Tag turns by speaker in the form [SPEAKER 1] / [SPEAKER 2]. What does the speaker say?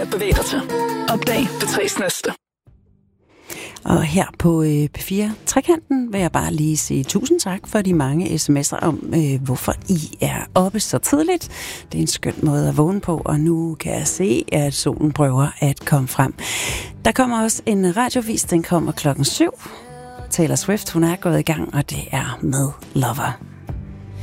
[SPEAKER 1] at bevæge dig til. Opdag P3's næste.
[SPEAKER 2] Og her på P4 Trekanten vil jeg bare lige sige tusind tak for de mange sms'er om, hvorfor I er oppe så tidligt. Det er en skøn måde at vågne på, og nu kan jeg se, at solen prøver at komme frem. Der kommer også en radiovis, den kommer 7:00. Taylor Swift, hun er gået i gang, og det er med Lover.